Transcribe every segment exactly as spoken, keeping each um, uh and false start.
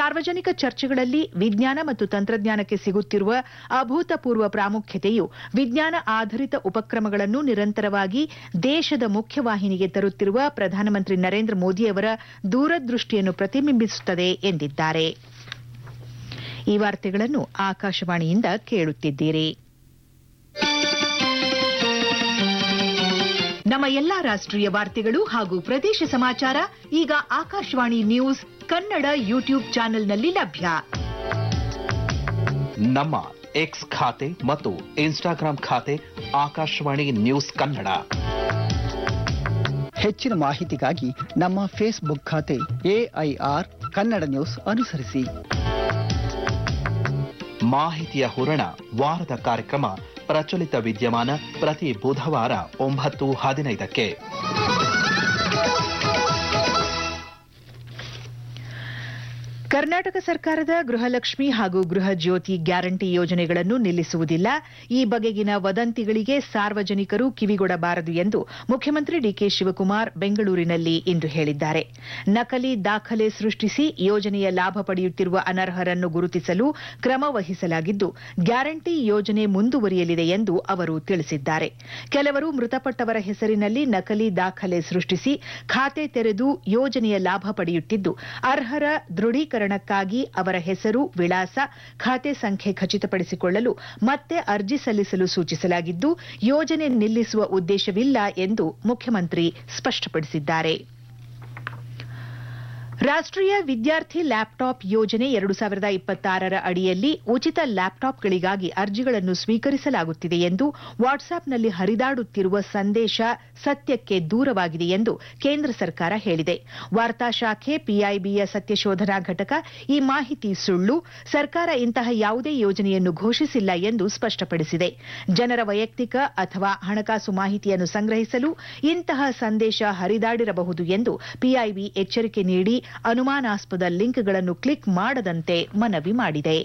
ಸಾರ್ವಜನಿಕ ಚರ್ಚೆಗಳಲ್ಲಿ ವಿಜ್ಞಾನ ಮತ್ತು ತಂತ್ರಜ್ಞಾನಕ್ಕೆ ಸಿಗುತ್ತಿರುವ ಅಭೂತಪೂರ್ವ ಪ್ರಾಮುಖ್ಯತೆಯು ವಿಜ್ಞಾನ ಆಧರಿತ ಉಪಕ್ರಮಗಳನ್ನು ನಿರಂತರವಾಗಿ ದೇಶದ ಮುಖ್ಯವಾಹಿನಿಗೆ ತರುತ್ತಿರುವ ಪ್ರಧಾನಮಂತ್ರಿ ನರೇಂದ್ರ ಮೋದಿಯವರ ದೂರದೃಷ್ಟಿಯನ್ನು ಪ್ರತಿಬಿಂಬಿಸುತ್ತದೆ ಎಂದಿದ್ದಾರೆ. ಈ ವಾರ್ತೆಗಳನ್ನು ಆಕಾಶವಾಣಿಯಿಂದ ಕೇಳುತ್ತಿದ್ದೀರಿ. ನಮ್ಮ ಎಲ್ಲಾ ರಾಷ್ಟ್ರೀಯ ವಾರ್ತೆಗಳು ಹಾಗೂ ಪ್ರದೇಶ ಸಮಾಚಾರ ಈಗ ಆಕಾಶವಾಣಿ ನ್ಯೂಸ್ ಕನ್ನಡ ಯೂಟ್ಯೂಬ್ ಚಾನೆಲ್ನಲ್ಲಿ ಲಭ್ಯ. ನಮ್ಮ ಎಕ್ಸ್ ಖಾತೆ ಮತ್ತು ಇನ್ಸ್ಟಾಗ್ರಾಂ ಖಾತೆ ಆಕಾಶವಾಣಿ ನ್ಯೂಸ್ ಕನ್ನಡ. ಹೆಚ್ಚಿನ ಮಾಹಿತಿಗಾಗಿ ನಮ್ಮ ಫೇಸ್ಬುಕ್ ಖಾತೆ ಎಐಆರ್ ಕನ್ನಡ ನ್ಯೂಸ್ ಅನುಸರಿಸಿ. ಮಾಹಿತಿಯ ಹೂರಣ ವಾರದ ಕಾರ್ಯಕ್ರಮ ಪ್ರಚಲಿತ ವಿದ್ಯಮಾನ ಪ್ರತಿ ಬುಧವಾರ ಒಂಬತ್ತು ಹದಿನೈದಕ್ಕೆ. ಕರ್ನಾಟಕ ಸರ್ಕಾರದ ಗೃಹಲಕ್ಷ್ಮಿ ಹಾಗೂ ಗೃಹ ಜ್ಯೋತಿ ಗ್ಯಾರಂಟಿ ಯೋಜನೆಗಳನ್ನು ನಿಲ್ಲಿಸುವುದಿಲ್ಲ. ಈ ಬಗೆಗಿನ ವದಂತಿಗಳಿಗೆ ಸಾರ್ವಜನಿಕರು ಕಿವಿಗೊಡಬಾರದು ಎಂದು ಮುಖ್ಯಮಂತ್ರಿ ಡಿಕೆ ಶಿವಕುಮಾರ್ ಬೆಂಗಳೂರಿನಲ್ಲಿ ಇಂದು ಹೇಳಿದ್ದಾರೆ. ನಕಲಿ ದಾಖಲೆ ಸೃಷ್ಟಿಸಿ ಯೋಜನೆಯ ಲಾಭ ಪಡೆಯುತ್ತಿರುವ ಅನರ್ಹರನ್ನು ಗುರುತಿಸಲು ಕ್ರಮ ವಹಿಸಲಾಗಿದ್ದು, ಗ್ಯಾರಂಟಿ ಯೋಜನೆ ಮುಂದುವರಿಯಲಿದೆ ಎಂದು ಅವರು ತಿಳಿಸಿದ್ದಾರೆ. ಕೆಲವರು ಮೃತಪಟ್ಟವರ ಹೆಸರಿನಲ್ಲಿ ನಕಲಿ ದಾಖಲೆ ಸೃಷ್ಟಿಸಿ ಖಾತೆ ತೆರೆದು ಯೋಜನೆಯ ಲಾಭ ಪಡೆಯುತ್ತಿದ್ದು, ಅರ್ಹರ ದೃಢೀಕರಣ ಕ್ಕಾಗಿ ಅವರ ಹೆಸರು, ವಿಳಾಸ, ಖಾತೆ ಸಂಖ್ಯೆ ಖಚಿತಪಡಿಸಿಕೊಳ್ಳಲು ಮತ್ತೆ ಅರ್ಜಿ ಸಲ್ಲಿಸಲು ಸೂಚಿಸಲಾಗಿದ್ದು, ಯೋಜನೆ ನಿಲ್ಲಿಸುವ ಉದ್ದೇಶವಿಲ್ಲ ಎಂದು ಮುಖ್ಯಮಂತ್ರಿ ಸ್ಪಷ್ಟಪಡಿಸಿದ್ದಾರೆ. ರಾಷ್ಟ್ರೀಯ ವಿದ್ಯಾರ್ಥಿ ಲ್ಯಾಪ್ಟಾಪ್ ಯೋಜನೆ ಎರಡು ಸಾವಿರದ ಇಪ್ಪತ್ತಾರರ ಅಡಿಯಲ್ಲಿ ಉಚಿತ ಲ್ಯಾಪ್ಟಾಪ್ಗಳಿಗಾಗಿ ಅರ್ಜಿಗಳನ್ನು ಸ್ವೀಕರಿಸಲಾಗುತ್ತಿದೆ ಎಂದು ವಾಟ್ಸ್ಆಪ್ನಲ್ಲಿ ಹರಿದಾಡುತ್ತಿರುವ ಸಂದೇಶ ಸತ್ಯಕ್ಕೆ ದೂರವಾಗಿದೆ ಎಂದು ಕೇಂದ್ರ ಸರ್ಕಾರ ಹೇಳಿದೆ. ವಾರ್ತಾ ಶಾಖೆ ಪಿಐಬಿಯ ಸತ್ಯಶೋಧನಾ ಘಟಕ ಈ ಮಾಹಿತಿ ಸುಳ್ಳು, ಸರ್ಕಾರ ಇಂತಹ ಯಾವುದೇ ಯೋಜನೆಯನ್ನು ಘೋಷಿಸಿಲ್ಲ ಎಂದು ಸ್ಪಷ್ಟಪಡಿಸಿದೆ. ಜನರ ವೈಯಕ್ತಿಕ ಅಥವಾ ಹಣಕಾಸು ಮಾಹಿತಿಯನ್ನು ಸಂಗ್ರಹಿಸಲು ಇಂತಹ ಸಂದೇಶ ಹರಿದಾಡಿರಬಹುದು ಎಂದು ಪಿಐಬಿ ಎಚ್ಚರಿಕೆ ನೀಡಿ ಅನುಮಾನಾಸ್ಪದ ಲಿಂಕ್ಗಳನ್ನು ಕ್ಲಿಕ್ ಮಾಡದಂತೆ ಮನವಿ ಮಾಡಿದೆ.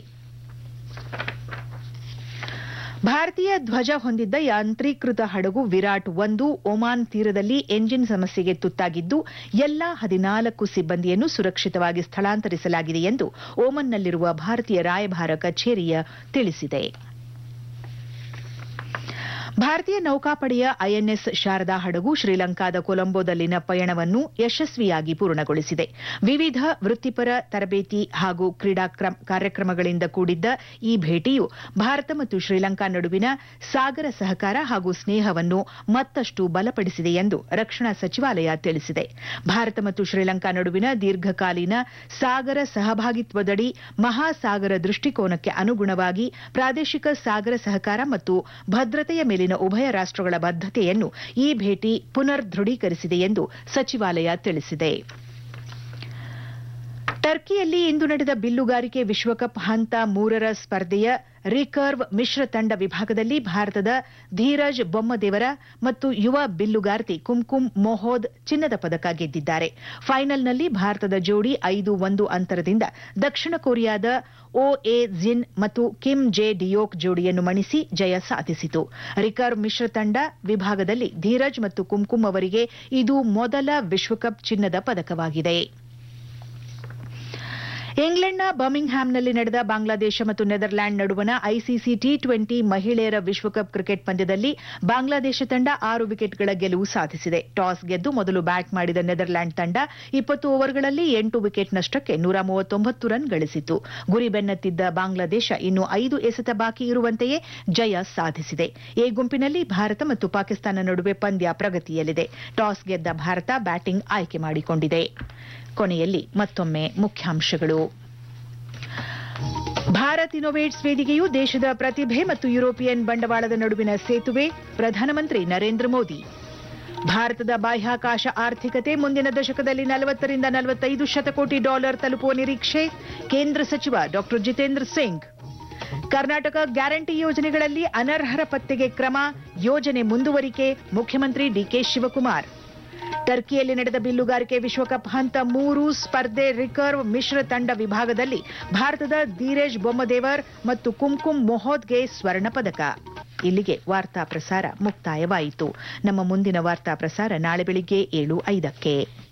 ಭಾರತೀಯ ಧ್ವಜ ಹೊಂದಿದ್ದ ಯಾಂತ್ರೀಕೃತ ಹಡಗು ವಿರಾಟ್ ಒಂದು ಒಮಾನ್ ತೀರದಲ್ಲಿ ಎಂಜಿನ್ ಸಮಸ್ಯೆಗೆ ತುತ್ತಾಗಿದ್ದು, ಎಲ್ಲಾ ಹದಿನಾಲ್ಕು ಸಿಬ್ಬಂದಿಯನ್ನು ಸುರಕ್ಷಿತವಾಗಿ ಸ್ಥಳಾಂತರಿಸಲಾಗಿದೆ ಎಂದು ಒಮನ್ನಲ್ಲಿರುವ ಭಾರತೀಯ ರಾಯಭಾರ ಕಚೇರಿಯ ತಿಳಿಸಿದೆ. ಭಾರತೀಯ ನೌಕಾಪಡೆಯ ಐಎನ್ಎಸ್ ಶಾರದಾ ಹಡಗು ಶ್ರೀಲಂಕಾದ ಕೊಲಂಬೋದಲ್ಲಿನ ಪಯಣವನ್ನು ಯಶಸ್ವಿಯಾಗಿ ಪೂರ್ಣಗೊಳಿಸಿದೆ. ವಿವಿಧ ವೃತ್ತಿಪರ ತರಬೇತಿ ಹಾಗೂ ಕ್ರೀಡಾ ಕಾರ್ಯಕ್ರಮಗಳಿಂದ ಕೂಡಿದ್ದ ಈ ಭೇಟಿಯು ಭಾರತ ಮತ್ತು ಶ್ರೀಲಂಕಾ ನಡುವಿನ ಸಾಗರ ಸಹಕಾರ ಹಾಗೂ ಸ್ನೇಹವನ್ನು ಮತ್ತಷ್ಟು ಬಲಪಡಿಸಿದೆ ಎಂದು ರಕ್ಷಣಾ ಸಚಿವಾಲಯ ತಿಳಿಸಿದೆ. ಭಾರತ ಮತ್ತು ಶ್ರೀಲಂಕಾ ನಡುವಿನ ದೀರ್ಘಕಾಲೀನ ಸಾಗರ ಸಹಭಾಗಿತ್ವದಡಿ ಮಹಾಸಾಗರ ದೃಷ್ಟಿಕೋನಕ್ಕೆ ಅನುಗುಣವಾಗಿ ಪ್ರಾದೇಶಿಕ ಸಾಗರ ಸಹಕಾರ ಮತ್ತು ಭದ್ರತೆಯ ಮೇಲಿನ ಉಭಯ ರಾಷ್ಟ್ರಗಳ ಬದ್ಧತೆಯನ್ನು ಈ ಭೇಟಿ ಪುನರ್ ದೃಢೀಕರಿಸಿದೆ ಎಂದು ಸಚಿವಾಲಯ ತಿಳಿಸಿದೆ. ಟರ್ಕಿಯಲ್ಲಿ ಇಂದು ನಡೆದ ಬಿಲ್ಲುಗಾರಿಕೆ ವಿಶ್ವಕಪ್ ಹಂತ ಮೂರರ ಸ್ಪರ್ಧೆಯ ರಿಕರ್ವ್ ಮಿಶ್ರ ತಂಡ ವಿಭಾಗದಲ್ಲಿ ಭಾರತದ ಧೀರಜ್ ಬೊಮ್ಮದೇವರ ಮತ್ತು ಯುವ ಬಿಲ್ಲುಗಾರ್ತಿ ಕುಮ್ಕುಮ್ ಮೊಹೋದ್ ಚಿನ್ನದ ಪದಕ ಗೆದ್ದಿದ್ದಾರೆ. ಫೈನಲ್ನಲ್ಲಿ ಭಾರತದ ಜೋಡಿ ಐದು ಒಂದು ಅಂತರದಿಂದ ದಕ್ಷಿಣ ಕೊರಿಯಾದ ಓ ಎ ಜಿನ್ ಮತ್ತು ಕಿಮ್ ಜೆ ಡಿಯೋಕ್ ಜೋಡಿಯನ್ನು ಮಣಿಸಿ ಜಯ ಸಾಧಿಸಿತು. ರಿಕರ್ವ್ ಮಿಶ್ರ ತಂಡ ವಿಭಾಗದಲ್ಲಿ ಧೀರಜ್ ಮತ್ತು ಕುಮ್ಕುಮ್ ಅವರಿಗೆ ಇದು ಮೊದಲ ವಿಶ್ವಕಪ್ ಚಿನ್ನದ ಪದಕವಾಗಿದೆ. ಇಂಗ್ಲೆಂಡ್ನ ಬರ್ಮಿಂಗ್ಹ್ಯಾಮ್ನಲ್ಲಿ ನಡೆದ ಬಾಂಗ್ಲಾದೇಶ ಮತ್ತು ನೆದರ್ಲ್ಯಾಂಡ್ ನಡುವಣ ಐಸಿಸಿ ಟಿ ಟ್ವೆಂಟಿ ಮಹಿಳೆಯರ ವಿಶ್ವಕಪ್ ಕ್ರಿಕೆಟ್ ಪಂದ್ಯದಲ್ಲಿ ಬಾಂಗ್ಲಾದೇಶ ತಂಡ ಆರು ವಿಕೆಟ್ಗಳ ಗೆಲುವು ಸಾಧಿಸಿದೆ. ಟಾಸ್ ಗೆದ್ದು ಮೊದಲು ಬ್ಯಾಟ್ ಮಾಡಿದ ನೆದರ್ಲ್ಯಾಂಡ್ ತಂಡ ಇಪ್ಪತ್ತು ಓವರ್ಗಳಲ್ಲಿ ಎಂಟು ವಿಕೆಟ್ ನಷ್ಟಕ್ಕೆ ನೂರ ಮೂವತ್ತೊಂಬತ್ತು ರನ್ ಗಳಿಸಿತು. ಗುರಿ ಬೆನ್ನತ್ತಿದ್ದ ಬಾಂಗ್ಲಾದೇಶ ಇನ್ನು ಐದು ಎಸೆತ ಬಾಕಿ ಇರುವಂತೆಯೇ ಜಯ ಸಾಧಿಸಿದೆ. ಎ ಗುಂಪಿನಲ್ಲಿ ಭಾರತ ಮತ್ತು ಪಾಕಿಸ್ತಾನ ನಡುವೆ ಪಂದ್ಯ ಪ್ರಗತಿಯಲ್ಲಿದೆ. ಟಾಸ್ ಗೆದ್ದ ಭಾರತ ಬ್ಯಾಟಿಂಗ್ ಆಯ್ಕೆ ಮಾಡಿಕೊಂಡಿದೆ. ಕೊನೆಯಲ್ಲಿ ಮತ್ತೊಮ್ಮೆ ಮುಖ್ಯಾಂಶಗಳು. ಭಾರತ್ ಇನೋವೇಟ್ಸ್ ವೇದಿಕೆಯು ದೇಶದ ಪ್ರತಿಭೆ ಮತ್ತು ಯುರೋಪಿಯನ್ ಬಂಡವಾಳದ ನಡುವಿನ ಸೇತುವೆ, ಪ್ರಧಾನಮಂತ್ರಿ ನರೇಂದ್ರ ಮೋದಿ. ಭಾರತದ ಬಾಹ್ಯಾಕಾಶ ಆರ್ಥಿಕತೆ ಮುಂದಿನ ದಶಕದಲ್ಲಿ ನಲವತ್ತರಿಂದ ನಲವತ್ತೈದು ಶತಕೋಟಿ ಡಾಲರ್ ತಲುಪುವ ನಿರೀಕ್ಷೆ, ಕೇಂದ್ರ ಸಚಿವ ಡಾ ಜಿತೇಂದ್ರ ಸಿಂಗ್. ಕರ್ನಾಟಕ ಗ್ಯಾರಂಟಿ ಯೋಜನೆಗಳಲ್ಲಿ ಅನರ್ಹರ ಪತ್ತೆಗೆ ಕ್ರಮ, ಯೋಜನೆ ಮುಂದುವರಿಕೆ, ಮುಖ್ಯಮಂತ್ರಿ ಡಿಕೆ ಶಿವಕುಮಾರ್. ಟರ್ಕಿಯಲ್ಲಿ ನಡೆದ ಬಿಲ್ಲುಗಾರಿಕೆ ವಿಶ್ವಕಪ್ ಹಂತ ಮೂರು ಸ್ಪರ್ಧೆ ರಿಕರ್ವ್ ಮಿಶ್ರ ತಂಡ ವಿಭಾಗದಲ್ಲಿ ಭಾರತದ ಧೀರಜ್ ಬೊಮ್ಮದೇವರ್ ಮತ್ತು ಕುಮ್ಕುಮ್ ಮೊಹೋದ್ಗೆ ಸ್ವರ್ಣ ಪದಕ. ಇಲ್ಲಿಗೆ ವಾರ್ತಾ ಪ್ರಸಾರ ಮುಕ್ತಾಯವಾಯಿತು. ನಮ್ಮ ಮುಂದಿನ ವಾರ್ತಾ ಪ್ರಸಾರ ನಾಳೆ ಬೆಳಿಗ್ಗೆ ಏಳು ಐದಕ್ಕೆ.